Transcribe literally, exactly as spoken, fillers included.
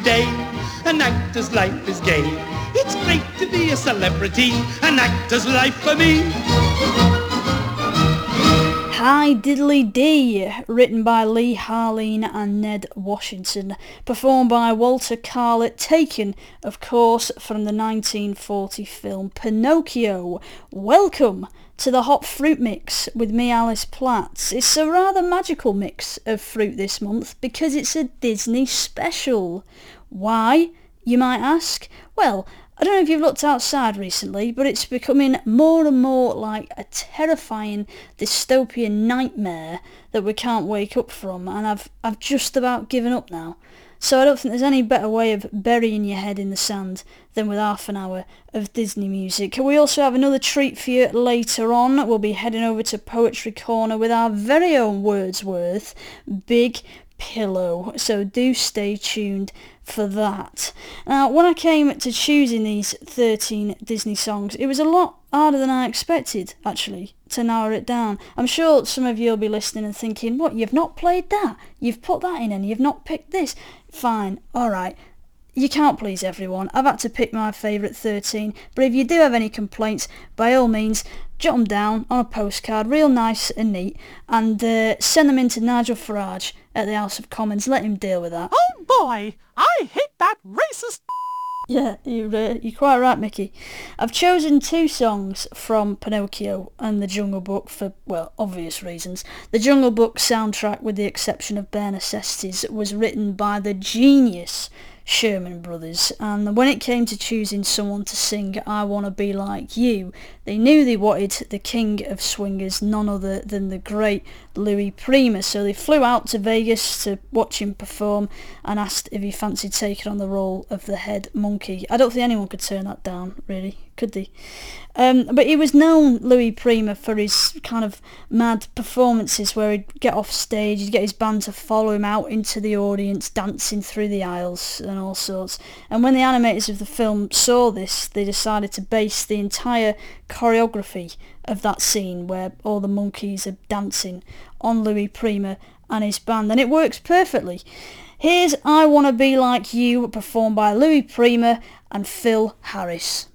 Day, an actor's life is gay. It's great to be a celebrity, an actor's life for me. Hi Diddly Dee, written by Lee Harleen and Ned Washington, performed by Walter Carlett, taken, of course, from the nineteen forty film Pinocchio. Welcome to the Hot Fruit Mix with me, Alice Platt. It's a rather magical mix of fruit this month because it's a Disney special. Why, you might ask? Well, I don't know if you've looked outside recently, but it's becoming more and more like a terrifying dystopian nightmare that we can't wake up from, and I've I've just about given up now. So I don't think there's any better way of burying your head in the sand than with half an hour of Disney music. We also have another treat for you later on. We'll be heading over to Poetry Corner with our very own Wordsworth, Big Pillow, so do stay tuned for that. Now, when I came to choosing these thirteen Disney songs, it was a lot harder than I expected, actually, to narrow it down. I'm sure some of you will be listening and thinking, what, you've not played that? You've put that in and you've not picked this? Fine, alright. You can't please everyone. I've had to pick my favourite thirteen, but if you do have any complaints, by all means, jot them down on a postcard, real nice and neat, and uh, send them in to Nigel Farage at the House of Commons. Let him deal with that. Oh boy, I hate that racist... Yeah, you're, uh, you're quite right, Mickey. I've chosen two songs from Pinocchio and The Jungle Book for, well, obvious reasons. The Jungle Book soundtrack, with the exception of Bare Necessities, was written by the genius Sherman Brothers, and when it came to choosing someone to sing I Wanna Be Like You, they knew they wanted the king of swingers, none other than the great Louis Prima, so they flew out to Vegas to watch him perform and asked if he fancied taking on the role of the head monkey. I don't think anyone could turn that down, really, could they? Um, but he was known, Louis Prima, for his kind of mad performances where he'd get off stage, he'd get his band to follow him out into the audience, dancing through the aisles and all sorts. And when the animators of the film saw this, they decided to base the entire choreography of that scene where all the monkeys are dancing on Louis Prima and his band, and it works perfectly. Here's I Wanna Be Like You, performed by Louis Prima and Phil Harris.